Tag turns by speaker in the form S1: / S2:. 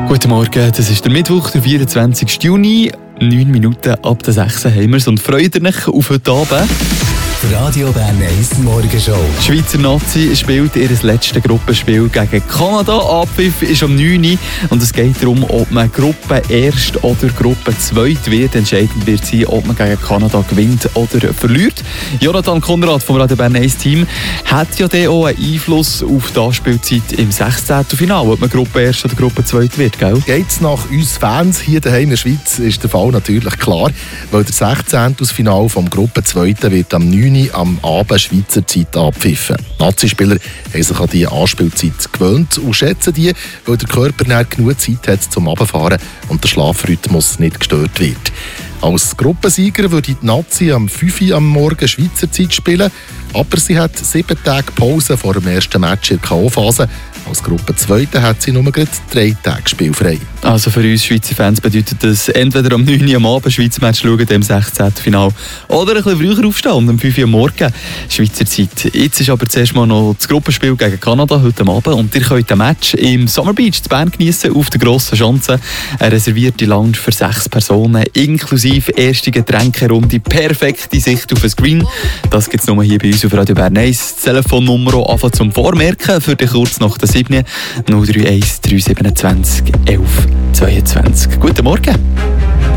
S1: Guten Morgen, das ist der Mittwoch, der 24. Juni. 9 Minuten ab der 6 haben wir es und freut euch auf heute Abend.
S2: Radio Bern 1 Morgenshow.
S1: Die Schweizer Nazi spielt ihr letztes Gruppenspiel gegen Kanada. Abpfiff ist um 9 Uhr und es geht darum, ob man Gruppe 1 oder Gruppe 2 wird. Entscheidend wird sein, ob man gegen Kanada gewinnt oder verliert. Jonathan Konrad vom Radio Bern 1 Team hat ja dann auch einen Einfluss auf die Anspielzeit im 16. Finale, ob man Gruppe 1 oder Gruppe 2 wird, gell?
S3: Geht's nach uns Fans hier daheim in der Schweiz, ist der Fall natürlich klar, weil der 16. Finale vom Gruppe 2 wird am 9. am Abend Schweizer Zeit abpfiffen. Nazi-Spieler haben sich an diese Anspielzeit gewöhnt und schätzen die, weil der Körper dann genug Zeit hat zum Runterfahren und der Schlafrhythmus nicht gestört wird. Als Gruppensieger würde die Nazi am 5 Uhr am Morgen Schweizer Zeit spielen, aber sie hat 7 Tage Pause vor dem ersten Match in der K.O.-Phase. Als Gruppe 2 hat sie nur gerade 3 Tage spielfrei.
S1: Also für uns Schweizer Fans bedeutet das entweder am 9 Uhr am Abend Schweizer Match schauen, dem 16. Finale, oder ein bisschen früher aufstehen und um 5 Uhr am Morgen Schweizer Zeit. Jetzt ist aber zuerst mal noch das Gruppenspiel gegen Kanada heute Abend und ihr könnt ein Match im Summer Beach in Bern geniessen auf der grossen Schanze. Eine reservierte Lounge für 6 Personen, inklusive erste Getränkerunde, perfekte Sicht auf den Screen. Das gibt es nur hier bei uns auf Radio Bern 1. Telefonnummer einfach zum Vormerken für dich kurz nach der 7. 031 327 11 22. Guten Morgen.